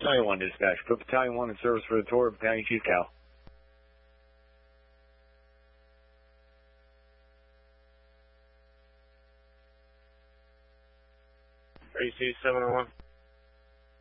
Battalion 1 dispatch. Put Battalion 1 in service for the tour of Battalion Chief Cal. 32-701.